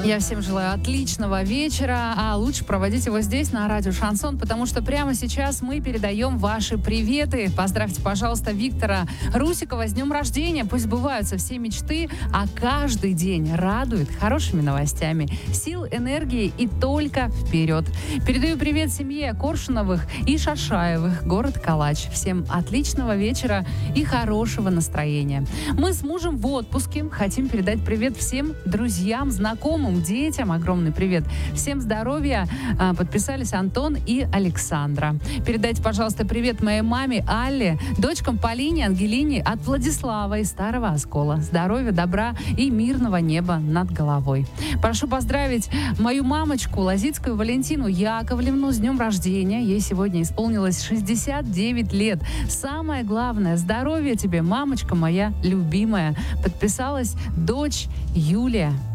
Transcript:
Я всем желаю отличного вечера, а лучше проводить его здесь, на радио «Шансон», потому что прямо сейчас мы передаем ваши приветы. Поздравьте, пожалуйста, Виктора Русикова с днем рождения. Пусть сбываются все мечты, а каждый день радует хорошими новостями. Сил, энергии и только вперед. Передаю привет семье Коршуновых и Шашаевых, город Калач. Всем отличного вечера и хорошего настроения. Мы с мужем в отпуске. Хотим передать привет всем друзьям, знакомым, детям. Огромный привет. Всем здоровья. Подписались Антон и Александра. Передайте, пожалуйста, привет моей маме Алле, дочкам Полине, Ангелине от Владислава из Старого Оскола. Здоровья, добра и мирного неба над головой. Прошу поздравить мою мамочку Лозицкую Валентину Яковлевну с днем рождения. Ей сегодня исполнилось 69 лет. Самое главное, здоровья тебе, мамочка моя любимая. Подписалась дочь Юлия.